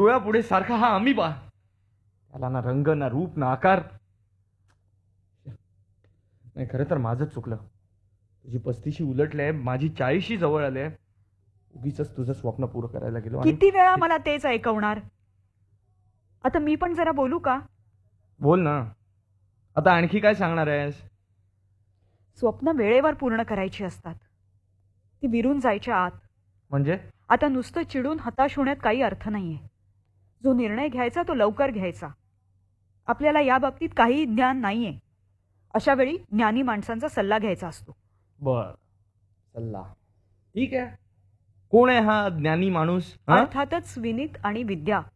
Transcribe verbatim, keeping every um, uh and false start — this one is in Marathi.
डोळ्यापुढे सारखा हा अमिबा, त्याला ना रंग ना रूप ना आकार. नाही, खरं तर माझंच चुकलं. तुझी पस्तीशी उलटले, माझी चाळीशी जवळ आले. उगीच तुझं स्वप्न पूर्ण करायला गेलो. किती वेळा मला तेच ऐकवणार? आता मी पण जरा बोलू का? बोल ना. आता आणखी काय सांगणार आहेस? स्वप्न वेळेवर पूर्ण करायची असतात, ती विरून जायच्या आत. म्हणजे आता नुसतं चिडून हताश होण्यात काही अर्थ नाहीये. जो निर्णय घ्यायचा तो लवकर घ्यायचा. आपल्याला या बाबतीत काही ज्ञान नाहीये. अशा वेळी ज्ञानी माणसांचा सल्ला घ्यायचा असतो. बर, सल्ला ठीक आहे. कोण आहे हा ज्ञानी माणूस? अर्थातच विनीत आणि विद्या.